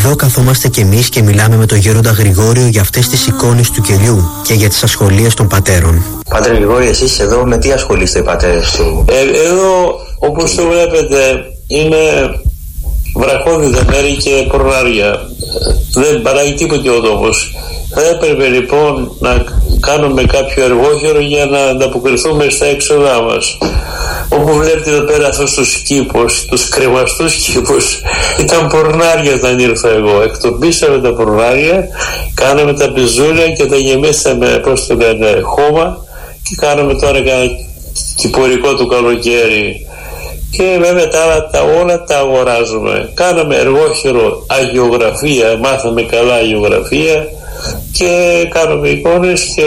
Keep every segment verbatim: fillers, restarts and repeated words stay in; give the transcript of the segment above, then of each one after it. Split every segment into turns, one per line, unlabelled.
Εδώ καθόμαστε κι εμείς και μιλάμε με τον Γέροντα Γρηγόριο για αυτές τις εικόνες του καιριού και για τις ασχολίες των πατέρων.
Πατέρα Γρηγόριο, εσείς εδώ με τι ασχολείστε οι πατέρες του?
Ε, εδώ, όπως το βλέπετε, είναι βραχώδητα μέρη και προνάρια. Δεν παράγει τίποτε ο τόπος. Θα έπρεπε λοιπόν να κάνουμε κάποιο εργόχερο για να ανταποκριθούμε στα έξοδά μας. Όπου βλέπετε εδώ πέρα αυτούς τους κήπους, τους κρεμαστούς κήπους, ήταν πορνάρια όταν ήρθα εγώ. Εκτοπίσαμε τα πορνάρια, κάναμε τα πεζούλια και τα γεμίσαμε, πώς το λένε, χώμα, και κάναμε τώρα ένα κυπουρικό του καλοκαίρι. Και βέβαια τα άλλα τα όλα τα αγοράζουμε. Κάναμε εργόχερο αγιογραφία, μάθαμε καλά αγιογραφία και κάνουμε εικόνες και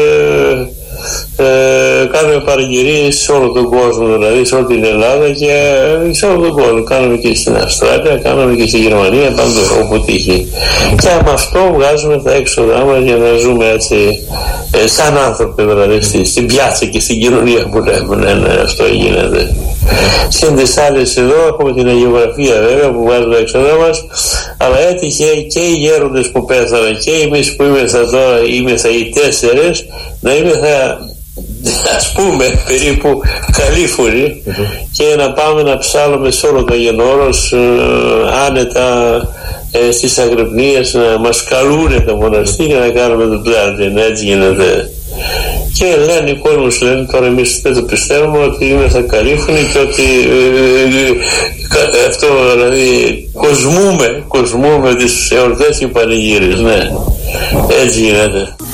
ε, κάνουμε παραγγελίες σε όλο τον κόσμο, δηλαδή σε όλη την Ελλάδα και σε όλο τον κόσμο. Κάνουμε και στην Αυστραλία, κάνουμε και στη Γερμανία, πάντως όπου τύχει. Και με αυτό βγάζουμε τα έξοδά μας για να ζούμε έτσι ε, σαν άνθρωποι, δηλαδή στη, στην πιάτσα και στην κοινωνία που λέμε. Ναι, ναι, αυτό γίνεται. Συν τις άλλες εδώ έχουμε την αγιογραφία βέβαια που βγάζουμε έξοδά μας, αλλά έτυχε και οι γέροντες που πέθαναν και εμείς που είμαστε τώρα, είμαστε οι τέσσερες, να είμαστε, ας πούμε, περίπου καλήφωνοι και να πάμε να ψάλουμε σε όλο το γενόρος ε, άνετα ε, στις Αγρυπνίες, να μας καλούνε τα μοναστήρια να κάνουμε το πλάτη. Έτσι γίνεται. Και λένε οι κόσμος, λένε, τώρα εμείς δεν το πιστεύουμε, ότι είμαστε καλήφωνοι και ότι ε, ε, αυτό δηλαδή κοσμούμε, κοσμούμε τις εορτές και πανηγύρες. Ναι, έτσι γίνεται.